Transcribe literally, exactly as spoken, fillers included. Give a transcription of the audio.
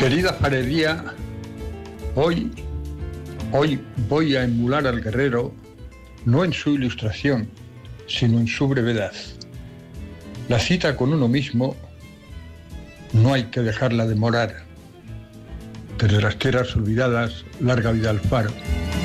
Querida Paredía, hoy, hoy voy a emular al guerrero, no en su ilustración, sino en su brevedad. La cita con uno mismo no hay que dejarla demorar. Desde las tierras olvidadas, larga vida al faro.